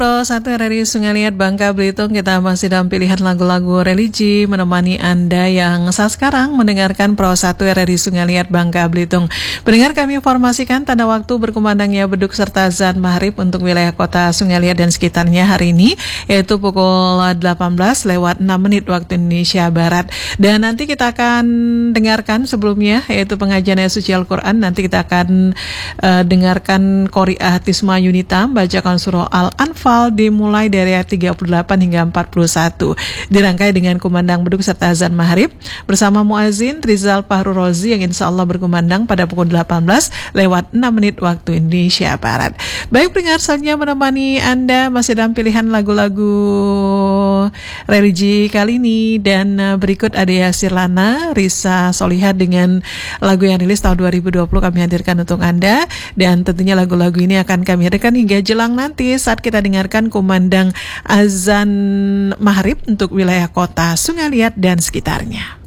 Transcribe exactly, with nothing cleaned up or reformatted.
Pro satu R R I Sungai Liat Bangka Belitung, kita masih dalam pilihan lagu-lagu religi menemani Anda yang saat sekarang mendengarkan Pro satu R R I Sungai Liat Bangka Belitung. Pendengar, kami informasikan tanda waktu berkumandangnya beduk serta azan maghrib untuk wilayah kota Sungai Liat dan sekitarnya hari ini, yaitu pukul delapan belas lewat enam menit waktu Indonesia Barat. Dan nanti kita akan dengarkan sebelumnya, yaitu pengajian ayat suci Al-Quran. Nanti kita akan uh, dengarkan Qori'ah Tisma Yunita, bacakan surah Al-Anfal dimulai dari ayat tiga puluh delapan hingga empat puluh satu, dirangkai dengan kumandang beduk serta azan maghrib bersama muazin Rizal Fahru Rozi yang insya Allah berkumandang pada pukul delapan belas lewat enam menit waktu Indonesia Barat. Baik pendengar, selanjutnya menemani Anda masih dalam pilihan lagu-lagu religi kali ini, dan berikut ada Yasir Lana, Risa Solihah dengan lagu yang rilis tahun dua ribu dua puluh kami hadirkan untuk Anda, dan tentunya lagu-lagu ini akan kami hadirkan hingga jelang nanti saat kita dengarkan kumandang azan maghrib untuk wilayah kota Sungai Liat dan sekitarnya.